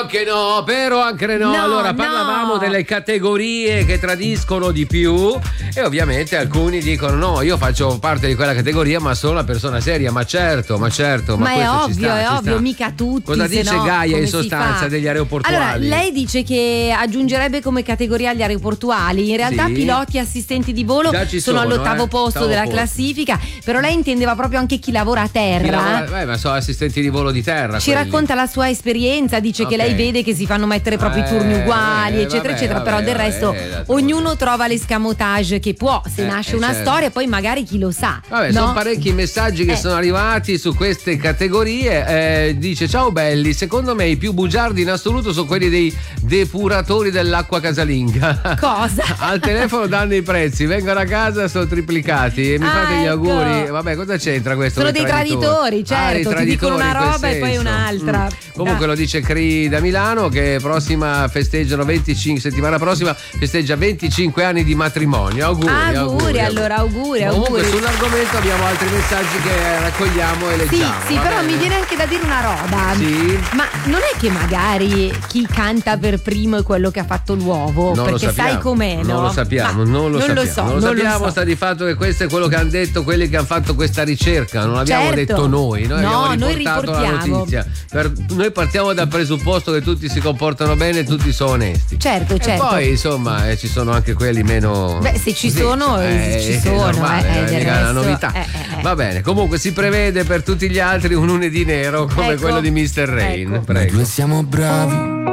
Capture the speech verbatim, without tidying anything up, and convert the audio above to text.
anche no, però anche no. No, allora no. parlavamo delle categorie che tradiscono di più e ovviamente alcuni dicono no, io faccio parte di quella categoria ma sono una persona seria. Ma certo, ma certo, ma, Ma è questo ci ovvio, sta, è ci ovvio, sta. mica tutti. Cosa se dice no, Gaia come in si sostanza fa? degli aeroportuali? Allora, lei dice che aggiungerebbe come categoria gli aeroportuali. In realtà Sì. piloti e assistenti di volo Già ci sono, sono, all'ottavo eh. posto Ottavo della posto. classifica, però lei intendeva proprio anche chi lavora a terra. Chi lavora- eh, ma sono assistenti di volo di terra. Ci quelli. racconta la sua esperienza, dice Ok. che lei vede che si fanno mettere proprio i turni Eh, uguali, eh, eccetera, vabbè, eccetera. vabbè, Però del vabbè, resto eh, d'altro ognuno trova l'escamotage che può. Se Eh, nasce eh, una certo. storia, poi magari chi lo sa. Vabbè, no? sono parecchi i messaggi che Eh. sono arrivati su queste categorie. Eh, dice: ciao belli, secondo me i più bugiardi in assoluto sono quelli dei depuratori dell'acqua casalinga. Cosa? Al telefono danno i prezzi, vengono a casa, sono triplicati e mi Ah, fate gli ecco. auguri. Vabbè, cosa c'entra questo? Sono con i dei traditori, certo, dei ti dicono una in quel roba e poi senso. un'altra. Mm. Comunque Ah. lo dice Cri da Milano che prossima festeggiano venticinque, settimana prossima festeggia venticinque anni di matrimonio. Auguri, Auguri, auguri. allora, auguri, Comunque auguri. sull'argomento abbiamo altri messaggi che raccogliamo e Sì, leggiamo. sì, va però bene? mi viene anche da dire una roba. Sì. Ma non è che magari chi canta per primo è quello che ha fatto l'uovo? Non lo perché sappiamo, sai com'è, no? Non lo sappiamo, Ma non lo non sappiamo. lo so, non lo non sappiamo, lo so. sta di fatto che questo è quello che hanno detto quelli che hanno fatto questa ricerca, non l'abbiamo Certo. detto noi, noi No, abbiamo noi riportato la riportiamo. notizia. Per- noi partiamo dal presupposto che tutti si comportano bene e tutti sono onesti. Certo, certo. E poi insomma eh, ci sono anche quelli meno. Beh, se ci sono, eh, ci è sono, normale, eh, non è del mica una resto, novità. eh, eh, eh. Va bene, comunque si prevede per tutti gli altri un lunedì nero come Ecco, quello di mister Rain. ecco. Prego. Noi siamo bravi